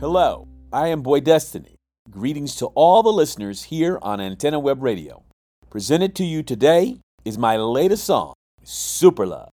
Hello, I am Boy Destiny. Greetings to all the listeners here on Antenna Web Radio. Presented to you today is my latest song, Super Love.